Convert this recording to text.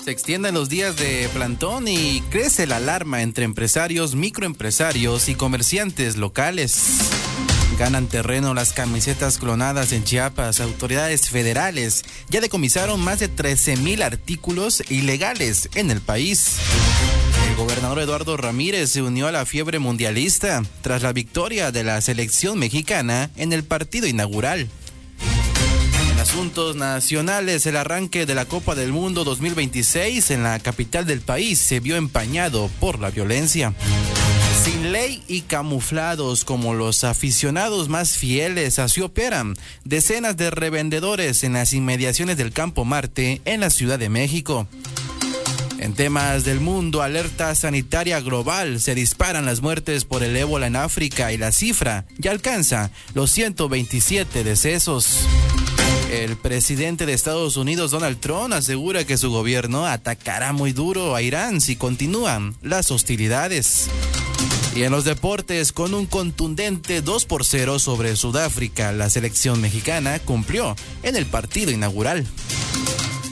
Se extienden los días de plantón y crece la alarma entre empresarios, microempresarios y comerciantes locales. Ganan terreno las camisetas clonadas en Chiapas. Autoridades federales ya decomisaron más de 13,000 artículos ilegales en el país. El gobernador Eduardo Ramírez se unió a la fiebre mundialista tras la victoria de la selección mexicana en el partido inaugural. En asuntos nacionales, el arranque de la Copa del Mundo 2026 en la capital del país se vio empañado por la violencia. Sin ley y camuflados como los aficionados más fieles, así operan decenas de revendedores en las inmediaciones del Campo Marte en la Ciudad de México. En temas del mundo, alerta sanitaria global, se disparan las muertes por el ébola en África y la cifra ya alcanza los 127 decesos. El presidente de Estados Unidos, Donald Trump, asegura que su gobierno atacará muy duro a Irán si continúan las hostilidades. Y en los deportes, con un contundente 2-0 sobre Sudáfrica, la selección mexicana cumplió en el partido inaugural.